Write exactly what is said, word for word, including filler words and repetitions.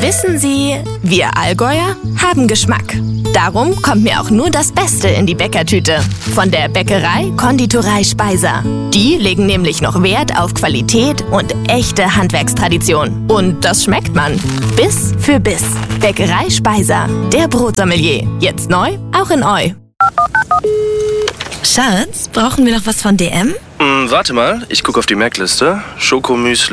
Wissen Sie, wir Allgäuer haben Geschmack. Darum kommt mir auch nur das Beste in die Bäckertüte. Von der Bäckerei Konditorei Speiser. Die legen nämlich noch Wert auf Qualität und echte Handwerkstradition. Und das schmeckt man. Biss für Biss. Bäckerei Speiser. Der Brotsommelier. Jetzt neu, auch in Eu. Schatz, brauchen wir noch was von D M? Hm, warte mal, ich gucke auf die Merkliste. Schokomüsli.